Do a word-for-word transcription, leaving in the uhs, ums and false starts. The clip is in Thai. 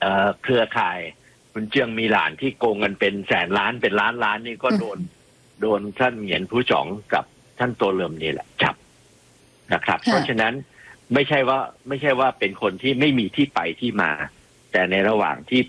อ่อเครือข่ายคุณเจืองมีหลานที่โกงเงินเป็นแสนล้านเป็นล้านล้านนี่ก็โดนโดนท่านเหงียนผู้จ๋องกับท่านโตเลิมนี่แหละจับนะครับเพราะฉะนั้นไม่ใช่ว่าไม่ใช่ว่าเป็นคนที่ไม่มีที่ไปที่มาแต่ในระหว่างที่